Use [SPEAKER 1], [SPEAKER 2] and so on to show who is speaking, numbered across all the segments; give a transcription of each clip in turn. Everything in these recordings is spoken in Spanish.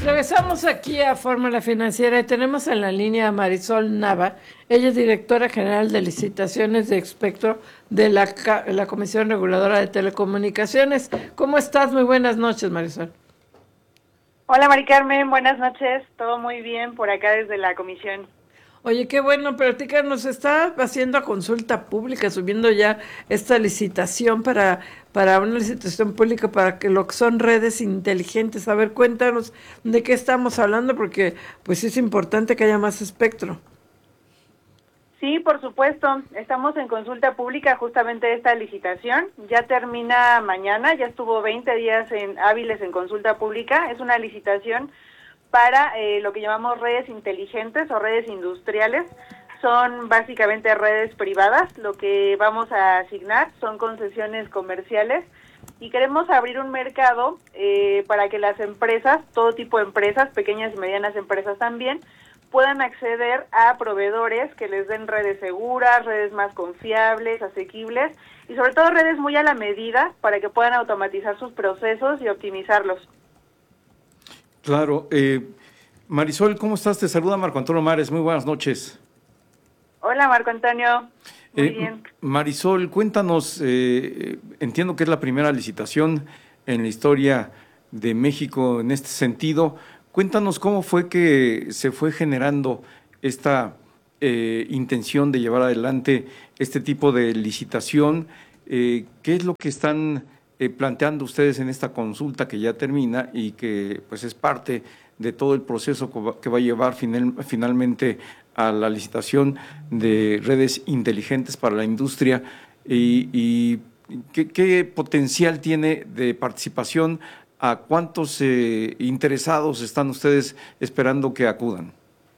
[SPEAKER 1] Regresamos aquí a Fórmula Financiera y tenemos en la línea a Marisol Nava. Ella es directora general de licitaciones de Expectro de la Comisión Reguladora de Telecomunicaciones. ¿Cómo estás? Muy buenas noches, Marisol.
[SPEAKER 2] Hola, Mari Carmen, buenas noches. Todo muy bien por acá desde la comisión.
[SPEAKER 1] Oye, qué bueno, platícanos, está haciendo consulta pública, subiendo ya esta licitación para una licitación pública para que lo que son redes inteligentes. A ver, cuéntanos de qué estamos hablando, porque pues es importante que haya más espectro.
[SPEAKER 2] Sí, por supuesto. Estamos en consulta pública justamente esta licitación. Ya termina mañana, ya estuvo 20 días hábiles en consulta pública. Es una licitación para lo que llamamos redes inteligentes o redes industriales. Son básicamente redes privadas. Lo que vamos a asignar son concesiones comerciales y queremos abrir un mercado para que las empresas, todo tipo de empresas, pequeñas y medianas empresas también, puedan acceder a proveedores que les den redes seguras, redes más confiables, asequibles y sobre todo redes muy a la medida para que puedan automatizar sus procesos y optimizarlos.
[SPEAKER 3] Claro. Marisol, ¿cómo estás? Te saluda Marco Antonio Mares. Muy buenas noches.
[SPEAKER 2] Hola, Marco Antonio. Muy bien.
[SPEAKER 3] Marisol, cuéntanos, entiendo que es la primera licitación en la historia de México en este sentido. Cuéntanos cómo fue que se fue generando esta intención de llevar adelante este tipo de licitación. ¿Qué es lo que están planteando ustedes en esta consulta que ya termina y que pues es parte de todo el proceso que va a llevar finalmente a la licitación de redes inteligentes para la industria? ¿Y qué potencial tiene de participación? ¿A cuántos interesados están ustedes esperando que acudan?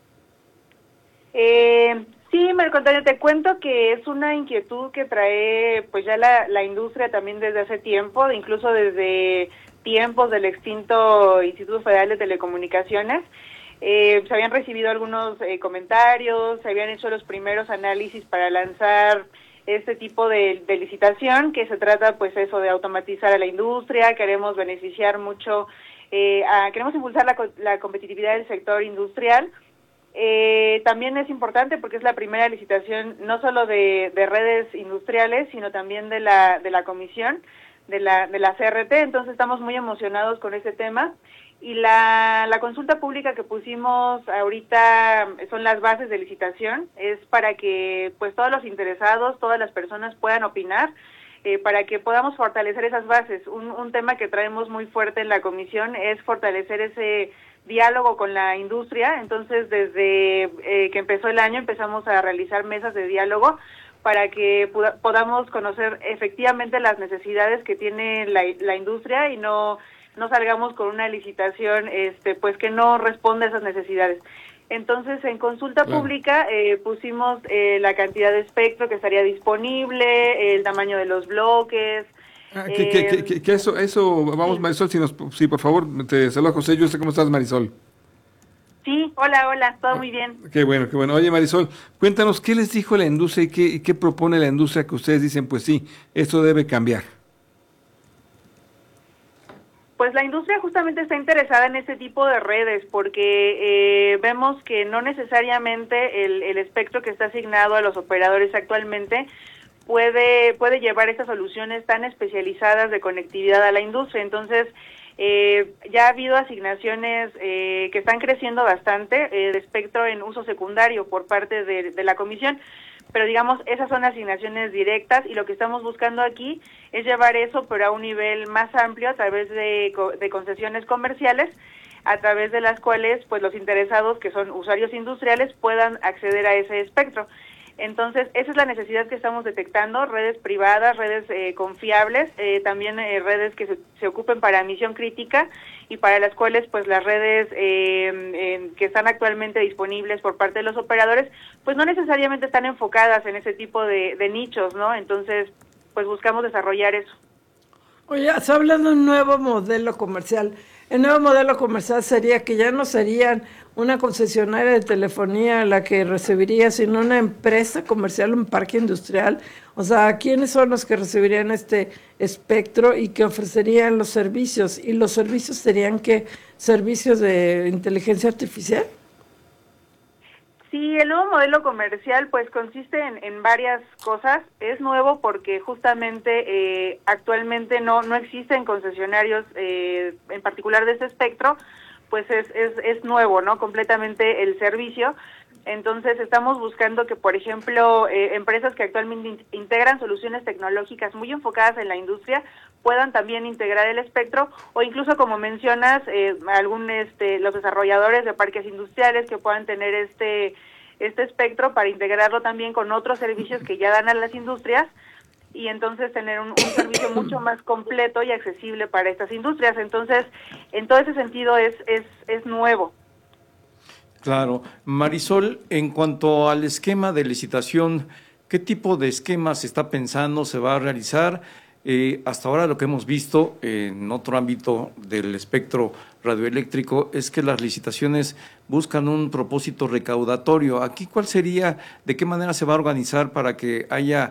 [SPEAKER 2] Sí, Marco Antonio, te cuento que es una inquietud que trae pues ya la industria también desde hace tiempo, incluso desde tiempos del extinto Instituto Federal de Telecomunicaciones. Se habían recibido algunos comentarios, se habían hecho los primeros análisis para lanzar este tipo de licitación, que se trata pues eso de automatizar a la industria. Queremos beneficiar mucho, queremos impulsar la competitividad del sector industrial. También es importante porque es la primera licitación no solo de redes industriales, sino también de la comisión, de la CRT, entonces estamos muy emocionados con este tema. Y la consulta pública que pusimos ahorita son las bases de licitación, es para que pues todos los interesados, todas las personas puedan opinar, para que podamos fortalecer esas bases. Un tema que traemos muy fuerte en la comisión es fortalecer ese diálogo con la industria. Entonces desde que empezó el año empezamos a realizar mesas de diálogo para que podamos conocer efectivamente las necesidades que tiene la industria y no salgamos con una licitación pues que no responde a esas necesidades. Entonces, en consulta pública pusimos la cantidad de espectro que estaría disponible, el tamaño de los bloques.
[SPEAKER 4] Eso, vamos, sí. Marisol, si por favor, te saluda José. Yo sé cómo estás, Marisol.
[SPEAKER 2] Sí, hola, todo muy bien.
[SPEAKER 4] Qué bueno. Oye, Marisol, cuéntanos, ¿qué les dijo la industria y qué propone la industria que ustedes dicen, pues sí, esto debe cambiar?
[SPEAKER 2] Pues la industria justamente está interesada en este tipo de redes porque vemos que no necesariamente el espectro que está asignado a los operadores actualmente puede llevar estas soluciones tan especializadas de conectividad a la industria. Entonces, ya ha habido asignaciones que están creciendo bastante de espectro en uso secundario por parte de la comisión, pero digamos, esas son asignaciones directas y lo que estamos buscando aquí es llevar eso, pero a un nivel más amplio a través de concesiones comerciales, a través de las cuales pues los interesados, que son usuarios industriales, puedan acceder a ese espectro. Entonces, esa es la necesidad que estamos detectando, redes privadas, redes confiables, también redes que se ocupen para misión crítica y para las cuales pues las redes que están actualmente disponibles por parte de los operadores pues no necesariamente están enfocadas en ese tipo de nichos, ¿no? Entonces, pues buscamos desarrollar eso.
[SPEAKER 1] Oye, se habla de un nuevo modelo comercial. El nuevo modelo comercial sería que ya no serían una concesionaria de telefonía la que recibiría, sino una empresa comercial, un parque industrial. O sea, ¿quiénes son los que recibirían este espectro y que ofrecerían los servicios? ¿Y los servicios serían qué? ¿Servicios de inteligencia artificial?
[SPEAKER 2] Sí, el nuevo modelo comercial pues consiste en varias cosas. Es nuevo porque justamente actualmente no existen concesionarios en particular de ese espectro, pues es nuevo, ¿no? Completamente el servicio. Entonces estamos buscando que, por ejemplo, empresas que actualmente integran soluciones tecnológicas muy enfocadas en la industria puedan también integrar el espectro, o incluso, como mencionas, los desarrolladores de parques industriales que puedan tener este espectro para integrarlo también con otros servicios que ya dan a las industrias, y entonces tener un servicio mucho más completo y accesible para estas industrias. Entonces, en todo ese sentido es nuevo.
[SPEAKER 3] Claro. Marisol, en cuanto al esquema de licitación, ¿qué tipo de esquema se está pensando, se va a realizar? Hasta ahora lo que hemos visto en otro ámbito del espectro radioeléctrico es que las licitaciones buscan un propósito recaudatorio. Aquí, ¿cuál sería, de qué manera se va a organizar para que haya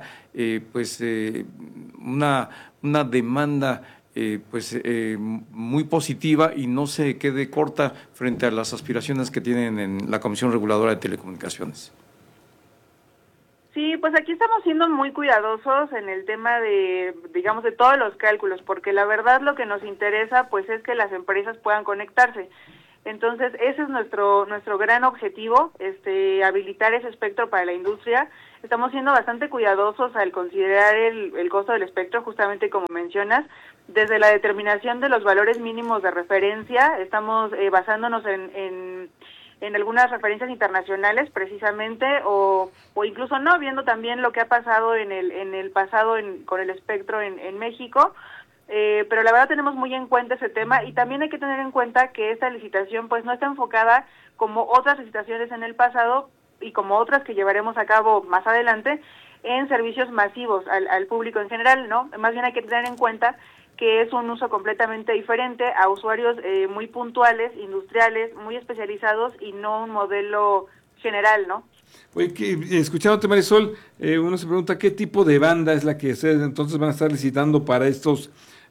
[SPEAKER 3] una demanda muy positiva y no se quede corta frente a las aspiraciones que tienen en la Comisión Reguladora de Telecomunicaciones?
[SPEAKER 2] Sí, pues aquí estamos siendo muy cuidadosos en el tema de todos los cálculos, porque la verdad lo que nos interesa pues es que las empresas puedan conectarse. Entonces, ese es nuestro gran objetivo, habilitar ese espectro para la industria. Estamos siendo bastante cuidadosos al considerar el costo del espectro, justamente como mencionas. Desde la determinación de los valores mínimos de referencia, estamos basándonos en algunas referencias internacionales precisamente, o incluso no, viendo también lo que ha pasado en el pasado con el espectro en México. Pero la verdad tenemos muy en cuenta ese tema, y también hay que tener en cuenta que esta licitación pues no está enfocada como otras licitaciones en el pasado y como otras que llevaremos a cabo más adelante en servicios masivos al público en general, ¿no? Más bien hay que tener en cuenta que es un uso completamente diferente a usuarios muy puntuales, industriales, muy especializados, y no un modelo general, ¿no?
[SPEAKER 4] Oye, escuchándote, Marisol, uno se pregunta qué tipo de banda es la que ustedes entonces van a estar licitando para estas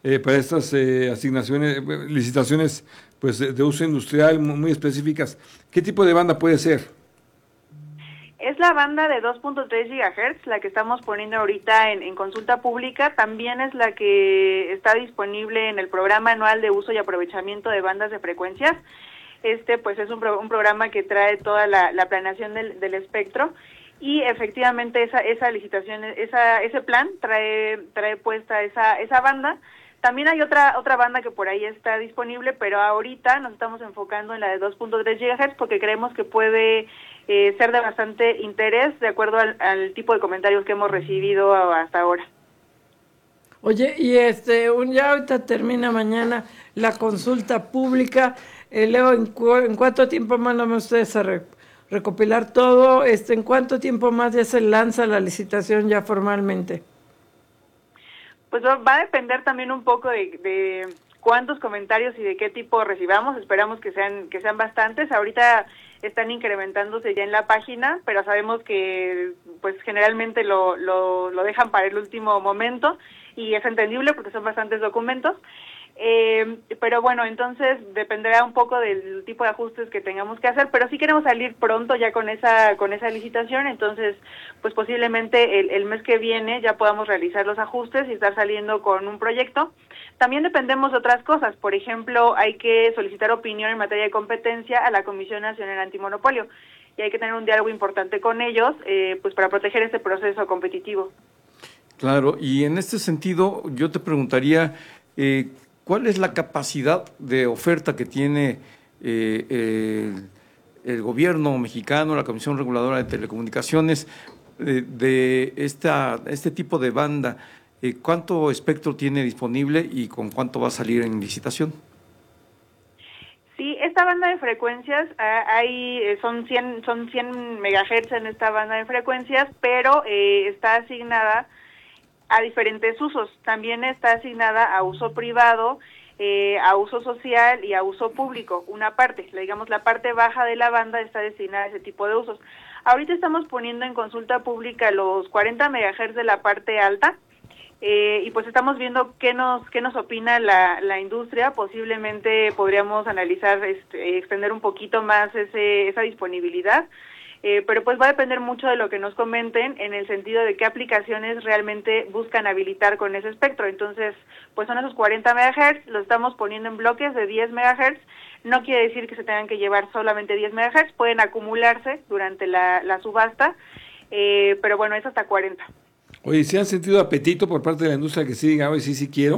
[SPEAKER 4] licitaciones pues de uso industrial muy específicas. ¿Qué tipo de banda puede ser?
[SPEAKER 2] Es la banda de 2.3 GHz, la que estamos poniendo ahorita en consulta pública. También es la que está disponible en el Programa Anual de Uso y Aprovechamiento de Bandas de Frecuencias. Pues es un programa que trae toda la planeación del espectro, y efectivamente esa licitación, ese plan trae puesta esa banda. También hay otra banda que por ahí está disponible, pero ahorita nos estamos enfocando en la de 2.3 GHz porque creemos que puede ser de bastante interés de acuerdo al tipo de comentarios que hemos recibido hasta ahora.
[SPEAKER 1] Oye, y ya ahorita termina mañana la consulta pública. Leo, ¿en cuánto tiempo más van ustedes a recopilar todo? ¿En cuánto tiempo más ya se lanza la licitación ya formalmente?
[SPEAKER 2] Pues va a depender también un poco de cuántos comentarios y de qué tipo recibamos. Esperamos que sean bastantes. Ahorita están incrementándose ya en la página, pero sabemos que pues generalmente lo dejan para el último momento, y es entendible porque son bastantes documentos. Pero bueno, entonces dependerá un poco del tipo de ajustes que tengamos que hacer, pero sí queremos salir pronto ya con esa licitación. Entonces pues posiblemente el mes que viene ya podamos realizar los ajustes y estar saliendo con un proyecto. También dependemos de otras cosas. Por ejemplo, hay que solicitar opinión en materia de competencia a la Comisión Nacional Antimonopolio, y hay que tener un diálogo importante con ellos pues para proteger este proceso competitivo.
[SPEAKER 3] Claro, y en este sentido yo te preguntaría, ¿cuál es la capacidad de oferta que tiene el gobierno mexicano, la Comisión Reguladora de Telecomunicaciones, de este tipo de banda? ¿Cuánto espectro tiene disponible y con cuánto va a salir en licitación?
[SPEAKER 2] Sí, esta banda de frecuencias, son 100 megahertz en esta banda de frecuencias, pero está asignada a diferentes usos. También está asignada a uso privado, a uso social y a uso público, una parte, digamos la parte baja de la banda está destinada a ese tipo de usos. Ahorita estamos poniendo en consulta pública los 40 MHz de la parte alta, y pues estamos viendo qué nos opina la industria. Posiblemente podríamos analizar extender un poquito más esa disponibilidad, pero pues va a depender mucho de lo que nos comenten en el sentido de qué aplicaciones realmente buscan habilitar con ese espectro. Entonces, pues son esos 40 MHz, los estamos poniendo en bloques de 10 MHz. No quiere decir que se tengan que llevar solamente 10 MHz, pueden acumularse durante la subasta, pero bueno, es hasta 40.
[SPEAKER 4] Oye, ¿se han sentido apetito por parte de la industria que sí diga, hoy sí quiero?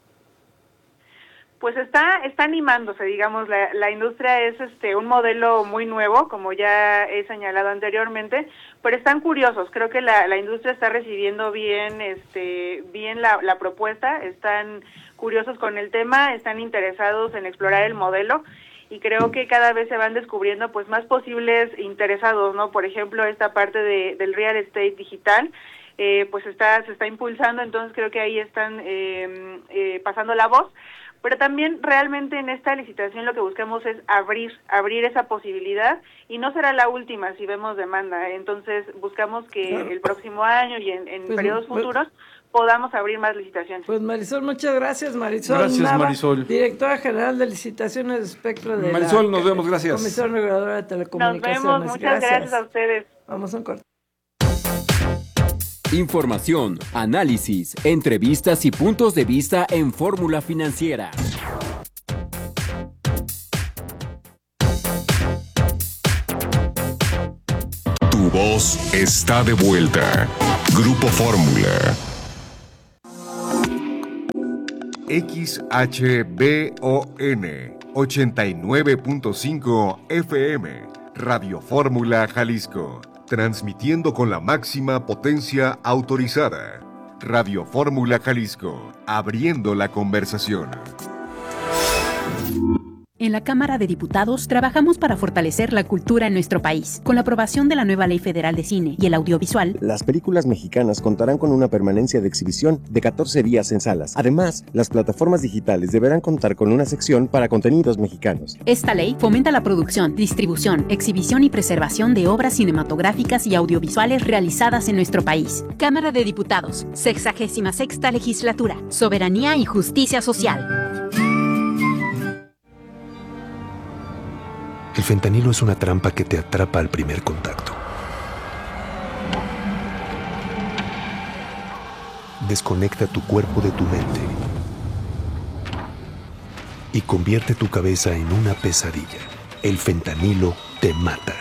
[SPEAKER 2] Pues está animándose, digamos, la industria es un modelo muy nuevo, como ya he señalado anteriormente, pero están curiosos. Creo que la industria está recibiendo bien la propuesta, están curiosos con el tema, están interesados en explorar el modelo, y creo que cada vez se van descubriendo pues más posibles interesados, ¿no? Por ejemplo, esta parte del real estate digital, pues se está impulsando, entonces creo que ahí están pasando la voz. Pero también realmente en esta licitación lo que buscamos es abrir esa posibilidad, y no será la última si vemos demanda. Entonces buscamos que el próximo año y en pues, periodos futuros podamos abrir más licitaciones.
[SPEAKER 1] Pues Marisol, muchas gracias, Marisol.
[SPEAKER 3] Gracias,
[SPEAKER 1] Nava,
[SPEAKER 3] Marisol.
[SPEAKER 1] Directora General de Licitaciones de Espectro de
[SPEAKER 4] Marisol, nos vemos, gracias.
[SPEAKER 1] Comisión Reguladora de Telecomunicaciones.
[SPEAKER 2] Nos vemos, muchas gracias a ustedes.
[SPEAKER 1] Vamos a un corte.
[SPEAKER 5] Información, análisis, entrevistas y puntos de vista en Fórmula Financiera.
[SPEAKER 6] Tu voz está de vuelta. Grupo Fórmula. XHBON 89.5 FM. Radio Fórmula Jalisco. Transmitiendo con la máxima potencia autorizada. Radio Fórmula Jalisco, abriendo la conversación.
[SPEAKER 7] En la Cámara de Diputados trabajamos para fortalecer la cultura en nuestro país. Con la aprobación de la nueva Ley Federal de Cine y el Audiovisual,
[SPEAKER 8] las películas mexicanas contarán con una permanencia de exhibición de 14 días en salas. Además, las plataformas digitales deberán contar con una sección para contenidos mexicanos.
[SPEAKER 7] Esta ley fomenta la producción, distribución, exhibición y preservación de obras cinematográficas y audiovisuales realizadas en nuestro país. Cámara de Diputados, 66ª Legislatura, Soberanía y Justicia Social.
[SPEAKER 9] El fentanilo es una trampa que te atrapa al primer contacto. Desconecta tu cuerpo de tu mente y convierte tu cabeza en una pesadilla. El fentanilo te mata.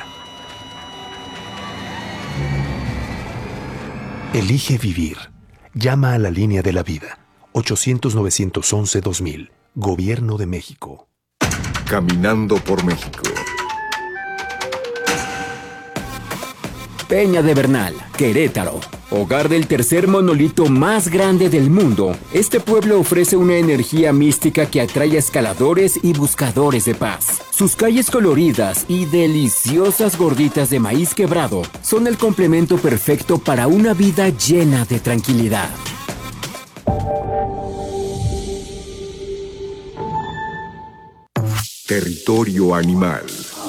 [SPEAKER 9] Elige vivir. Llama a la línea de la vida. 800-911-2000. Gobierno de México.
[SPEAKER 6] Caminando por México.
[SPEAKER 5] Peña de Bernal, Querétaro, hogar del tercer monolito más grande del mundo. Este pueblo ofrece una energía mística que atrae a escaladores y buscadores de paz. Sus calles coloridas y deliciosas gorditas de maíz quebrado son el complemento perfecto para una vida llena de tranquilidad.
[SPEAKER 6] Territorio animal.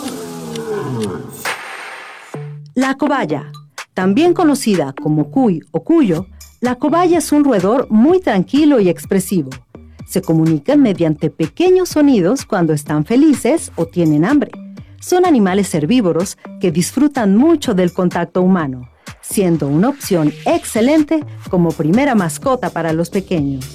[SPEAKER 10] La cobaya, también conocida como cuy o cuyo, la cobaya es un roedor muy tranquilo y expresivo. Se comunican mediante pequeños sonidos cuando están felices o tienen hambre. Son animales herbívoros que disfrutan mucho del contacto humano, siendo una opción excelente como primera mascota para los pequeños.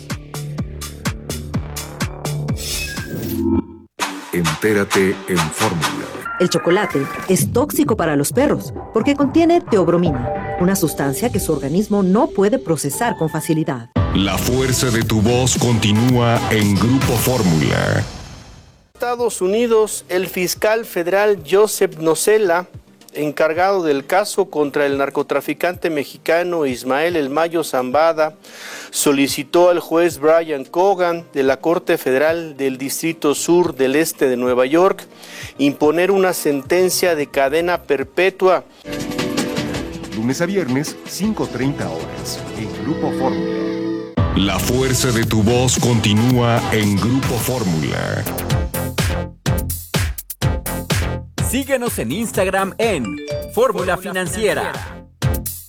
[SPEAKER 6] Entérate en Fórmula.
[SPEAKER 10] El chocolate es tóxico para los perros porque contiene teobromina, una sustancia que su organismo no puede procesar con facilidad.
[SPEAKER 6] La fuerza de tu voz continúa en Grupo Fórmula.
[SPEAKER 11] Estados Unidos, el fiscal federal Joseph Nocella, encargado del caso contra el narcotraficante mexicano Ismael El Mayo Zambada, solicitó al juez Brian Cogan de la Corte Federal del Distrito Sur del Este de Nueva York imponer una sentencia de cadena perpetua.
[SPEAKER 6] Lunes a viernes, 5:30 horas, en Grupo Fórmula. La fuerza de tu voz continúa en Grupo Fórmula.
[SPEAKER 5] Síguenos en Instagram en Fórmula Financiera.